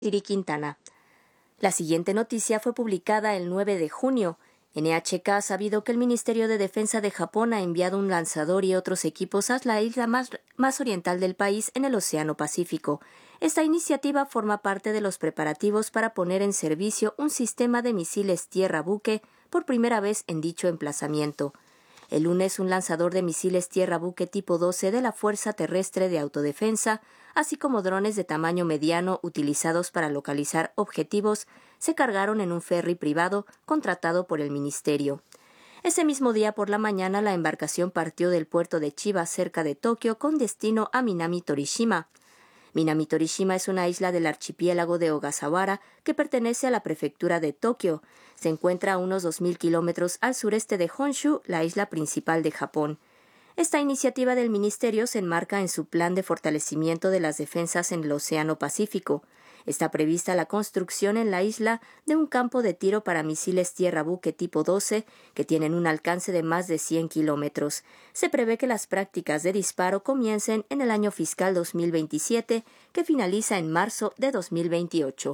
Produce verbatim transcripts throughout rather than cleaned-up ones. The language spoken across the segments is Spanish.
Siri Quintana. La siguiente noticia fue publicada el nueve de junio. N H K ha sabido que el Ministerio de Defensa de Japón ha enviado un lanzador y otros equipos a la isla más, más oriental del país en el Océano Pacífico. Esta iniciativa forma parte de los preparativos para poner en servicio un sistema de misiles tierra-buque por primera vez en dicho emplazamiento. El lunes, un lanzador de misiles tierra-buque tipo doce de la Fuerza Terrestre de Autodefensa, así como drones de tamaño mediano utilizados para localizar objetivos, se cargaron en un ferry privado contratado por el ministerio. Ese mismo día por la mañana, la embarcación partió del puerto de Chiba, cerca de Tokio, con destino a Minami Torishima. Minami Torishima es una isla del archipiélago de Ogasawara que pertenece a la prefectura de Tokio. Se encuentra a unos dos mil kilómetros al sureste de Honshu, la isla principal de Japón. Esta iniciativa del ministerio se enmarca en su plan de fortalecimiento de las defensas en el Océano Pacífico. Está prevista la construcción en la isla de un campo de tiro para misiles tierra-buque tipo doce que tienen un alcance de más de cien kilómetros. Se prevé que las prácticas de disparo comiencen en el año fiscal dos mil veintisiete, que finaliza en marzo de dos mil veintiocho.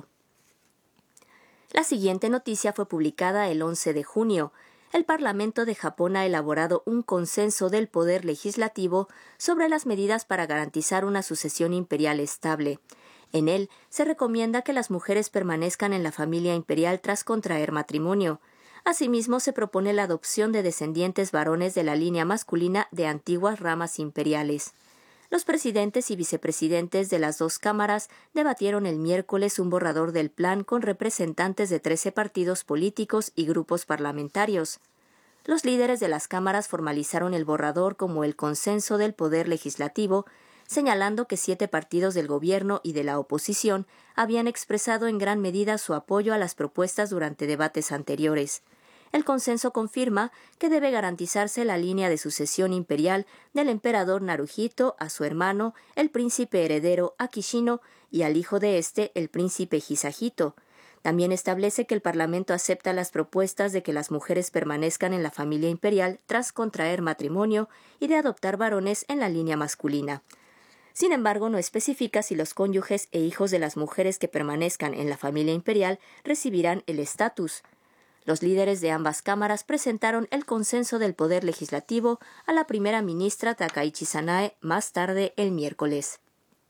La siguiente noticia fue publicada el once de junio. El Parlamento de Japón ha elaborado un consenso del Poder Legislativo sobre las medidas para garantizar una sucesión imperial estable. En él se recomienda que las mujeres permanezcan en la familia imperial tras contraer matrimonio. Asimismo, se propone la adopción de descendientes varones de la línea masculina de antiguas ramas imperiales. Los presidentes y vicepresidentes de las dos cámaras debatieron el miércoles un borrador del plan con representantes de trece partidos políticos y grupos parlamentarios. Los líderes de las cámaras formalizaron el borrador como el consenso del Poder Legislativo, señalando que siete partidos del gobierno y de la oposición habían expresado en gran medida su apoyo a las propuestas durante debates anteriores. El consenso confirma que debe garantizarse la línea de sucesión imperial del emperador Naruhito a su hermano, el príncipe heredero Akishino, y al hijo de este, el príncipe Hisahito. También establece que el Parlamento acepta las propuestas de que las mujeres permanezcan en la familia imperial tras contraer matrimonio y de adoptar varones en la línea masculina. Sin embargo, no especifica si los cónyuges e hijos de las mujeres que permanezcan en la familia imperial recibirán el estatus. Los líderes de ambas cámaras presentaron el consenso del Poder Legislativo a la primera ministra Takaichi Sanae más tarde el miércoles.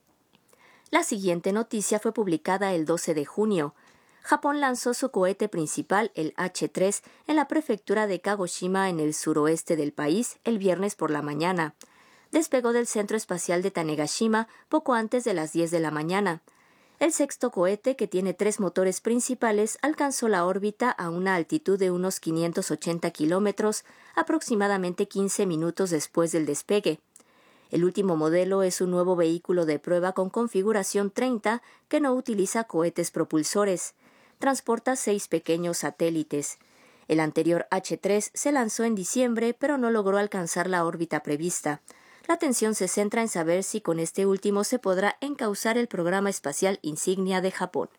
La siguiente noticia fue publicada el doce de junio. Japón lanzó su cohete principal, el H tres, en la prefectura de Kagoshima, en el suroeste del país, el viernes por la mañana. Despegó del Centro Espacial de Tanegashima poco antes de las diez de la mañana. El sexto cohete, que tiene tres motores principales, alcanzó la órbita a una altitud de unos quinientos ochenta kilómetros, aproximadamente quince minutos después del despegue. El último modelo es un nuevo vehículo de prueba con configuración treinta que no utiliza cohetes propulsores. Transporta seis pequeños satélites. El anterior H tres se lanzó en diciembre, pero no logró alcanzar la órbita prevista. La atención se centra en saber si con este último se podrá encauzar el programa espacial insignia de Japón.